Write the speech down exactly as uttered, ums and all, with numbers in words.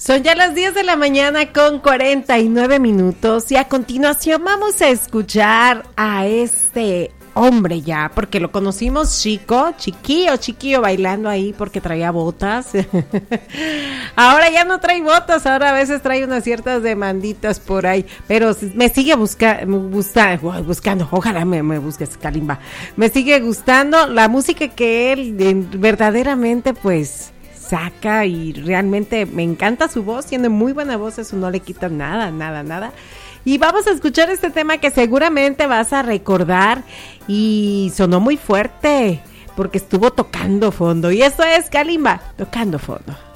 Son ya las diez de la mañana con cuarenta y nueve minutos y a continuación vamos a escuchar a este hombre ya, porque lo conocimos chico, chiquillo, chiquillo bailando ahí porque traía botas. Ahora ya no trae botas, ahora a veces trae unas ciertas demanditas por ahí, pero me sigue busca, gusta, buscando, ojalá me, me busques, Kalimba. Me sigue gustando la música que él eh, verdaderamente pues saca y realmente me encanta su voz, tiene muy buena voz, eso no le quita nada, nada, nada. Y vamos a escuchar este tema que seguramente vas a recordar y sonó muy fuerte porque estuvo tocando fondo. Y esto es Kalimba, tocando fondo.